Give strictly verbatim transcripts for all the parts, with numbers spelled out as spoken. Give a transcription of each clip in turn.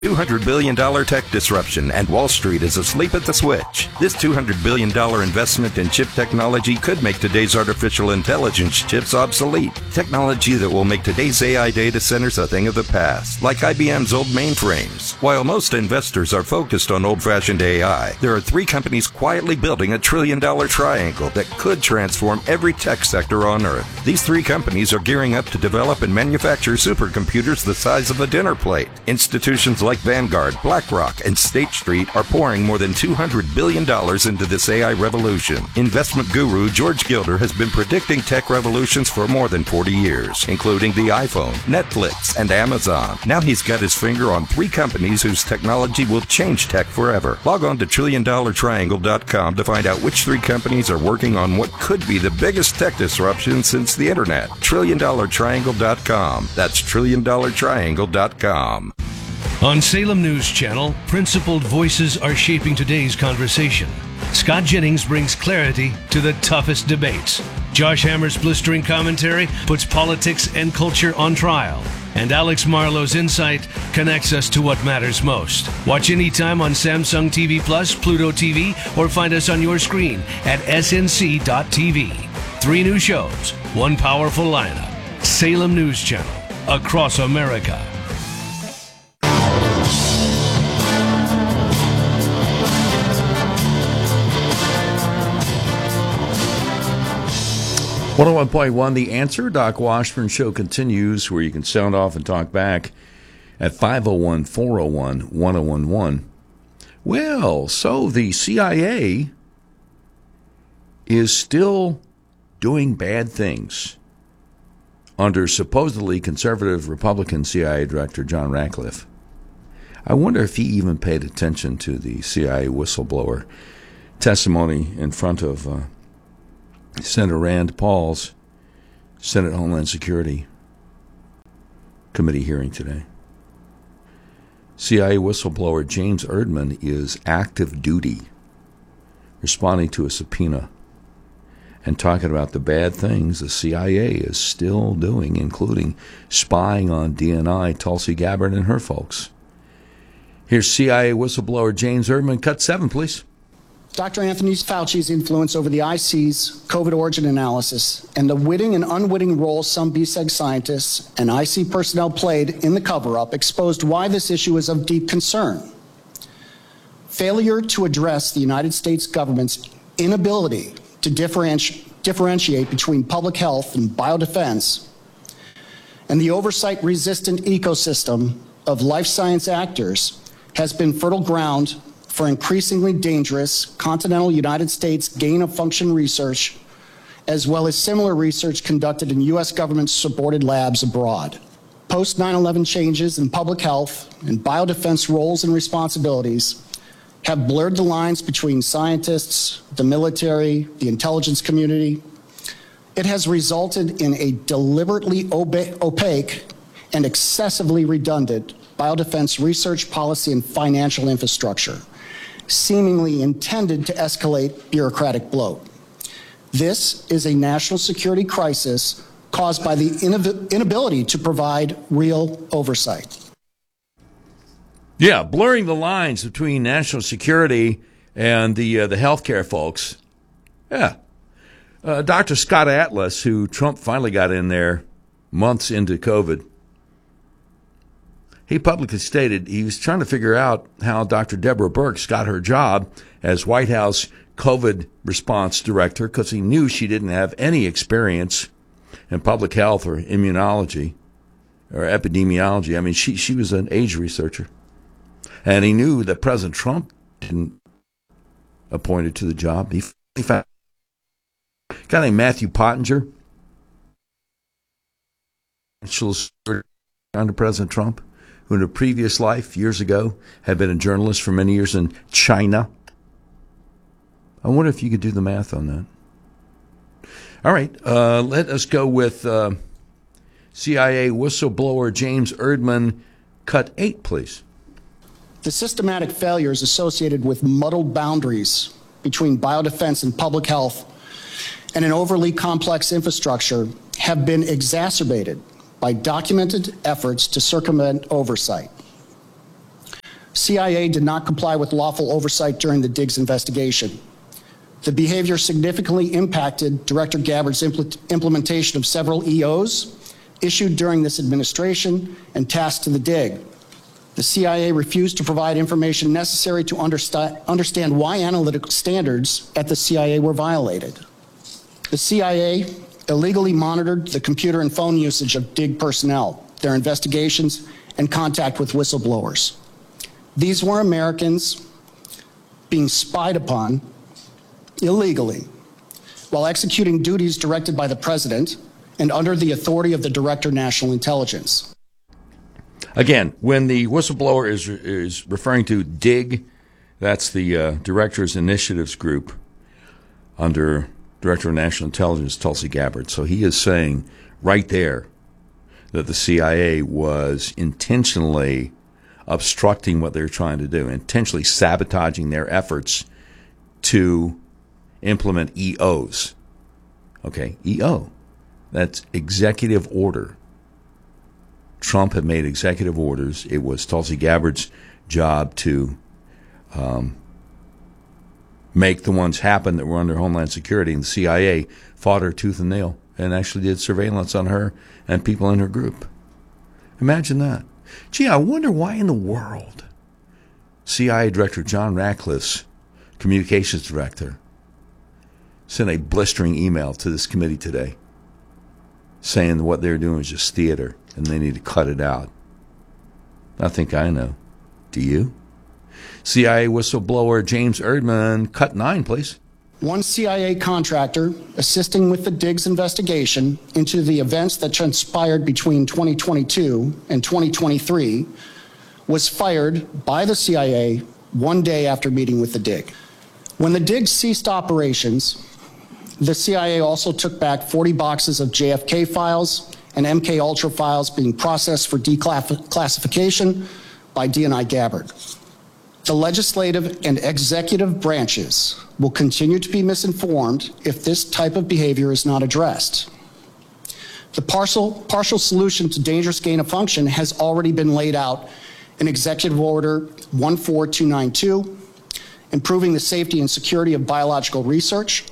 two hundred billion dollars tech disruption, and Wall Street is asleep at the switch. This two hundred billion dollars investment in chip technology could make today's artificial intelligence chips obsolete. Technology that will make today's A I data centers a thing of the past, like I B M's old mainframes. While most investors are focused on old-fashioned A I, there are three companies quietly building a trillion-dollar triangle that could transform every tech sector on Earth. These three companies are gearing up to develop and manufacture supercomputers the size of a dinner plate. Institutions like like Vanguard, BlackRock, and State Street are pouring more than two hundred billion dollars into this A I revolution. Investment guru George Gilder has been predicting tech revolutions for more than forty years, including the iPhone, Netflix, and Amazon. Now he's got his finger on three companies whose technology will change tech forever. Log on to trillion dollar triangle dot com to find out which three companies are working on what could be the biggest tech disruption since the internet. trillion dollar triangle dot com. That's trillion dollar triangle dot com. On Salem News Channel, principled voices are shaping today's conversation. Scott Jennings brings clarity to the toughest debates. Josh Hammer's blistering commentary puts politics and culture on trial. And Alex Marlowe's insight connects us to what matters most. Watch anytime on Samsung T V Plus, Pluto T V, or find us on your screen at S N C dot T V. Three new shows, one powerful lineup. Salem News Channel, across America. one oh one point one, The Answer. Doc Washburn Show continues, where you can sound off and talk back at five oh one, four oh one, one oh one one. Well, so the C I A is still doing bad things under supposedly conservative Republican C I A Director John Ratcliffe. I wonder if he even paid attention to the C I A whistleblower testimony in front of uh, Senator Rand Paul's Senate Homeland Security Committee hearing today. C I A whistleblower James Erdman is active duty, responding to a subpoena and talking about the bad things the C I A is still doing, including spying on D N I, Tulsi Gabbard, and her folks. Here's C I A whistleblower James Erdman. Cut seven, please. Doctor Anthony Fauci's influence over the I C's COVID origin analysis and the witting and unwitting role some B S E G scientists and I C personnel played in the cover-up exposed why this issue is of deep concern. Failure to address the United States government's inability to differenti- differentiate between public health and biodefense and the oversight-resistant ecosystem of life science actors has been fertile ground for increasingly dangerous continental United States gain-of-function research, as well as similar research conducted in U S government-supported labs abroad. Post nine eleven changes in public health and biodefense roles and responsibilities have blurred the lines between scientists, the military, the intelligence community. It has resulted in a deliberately oba- opaque and excessively redundant biodefense research policy and financial infrastructure, seemingly intended to escalate bureaucratic bloat. This is a national security crisis caused by the inab- inability to provide real oversight. Yeah, blurring the lines between national security and the uh, the healthcare folks. Yeah. Uh, Doctor Scott Atlas, who Trump finally got in there months into COVID, he publicly stated he was trying to figure out how Doctor Deborah Birx got her job as White House COVID response director because he knew she didn't have any experience in public health or immunology or epidemiology. I mean, she, she was an AIDS researcher. And he knew that President Trump didn't appoint her to the job. He, he found a guy named Matthew Pottinger, under President Trump, who in a previous life, years ago, had been a journalist for many years in China. I wonder if you could do the math on that. All right, uh, let us go with uh, C I A whistleblower James Erdman. Cut eight, please. The systematic failures associated with muddled boundaries between biodefense and public health and an overly complex infrastructure have been exacerbated by documented efforts to circumvent oversight. C I A did not comply with lawful oversight during the Diggs investigation. The behavior significantly impacted Director Gabbard's impl- implementation of several E Os issued during this administration and tasked to the Dig. The C I A refused to provide information necessary to understa- understand why analytical standards at the C I A were violated. The C I A illegally monitored the computer and phone usage of Dig personnel, their investigations, and contact with whistleblowers. These were Americans being spied upon illegally while executing duties directed by the President and under the authority of the Director of National Intelligence. Again, when the whistleblower is is referring to Dig, that's the uh, Directors Initiatives Group under Director of National Intelligence, Tulsi Gabbard. So he is saying right there that the C I A was intentionally obstructing what they're trying to do, intentionally sabotaging their efforts to implement E Os. Okay, E O. That's executive order. Trump had made executive orders. It was Tulsi Gabbard's job to um, make the ones happen that were under Homeland Security, and the C I A fought her tooth and nail and actually did surveillance on her and people in her group. Imagine that. Gee, I wonder why in the world C I A Director John Ratcliffe's communications director sent a blistering email to this committee today saying what they're doing is just theater and they need to cut it out. I think I know. Do you? C I A whistleblower James Erdman, cut nine, please. One C I A contractor assisting with the Diggs investigation into the events that transpired between twenty twenty-two and twenty twenty-three was fired by the C I A one day after meeting with the Dig. When the Dig ceased operations, the C I A also took back forty boxes of J F K files and M K Ultra files being processed for declassification by D N I Gabbard. The legislative and executive branches will continue to be misinformed if this type of behavior is not addressed. The partial, partial solution to dangerous gain of function has already been laid out in Executive Order one four two nine two, improving the safety and security of biological research.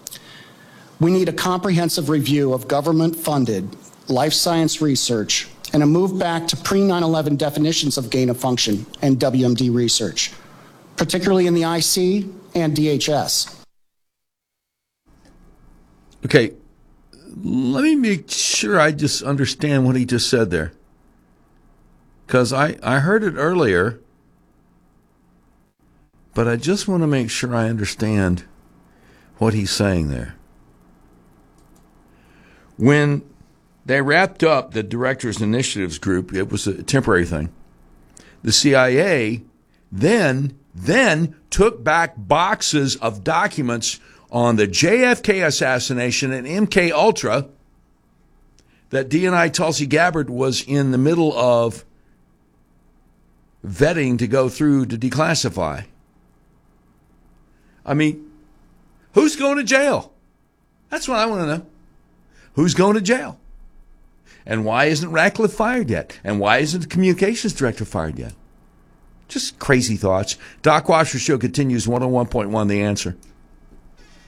We need a comprehensive review of government-funded life science research and a move back to pre nine eleven definitions of gain of function and W M D research, particularly in the I C and D H S. Okay, let me make sure I just understand what he just said there. Because I, I heard it earlier, but I just want to make sure I understand what he's saying there. When they wrapped up the Directors Initiatives Group, it was a temporary thing, the C I A then, then took back boxes of documents on the J F K assassination and M K Ultra that D N I Tulsi Gabbard was in the middle of vetting to go through to declassify. I mean, who's going to jail? That's what I want to know. Who's going to jail? And why isn't Ratcliffe fired yet? And why isn't the communications director fired yet? Just crazy thoughts. Doc Washer Show continues, one oh one point one The Answer.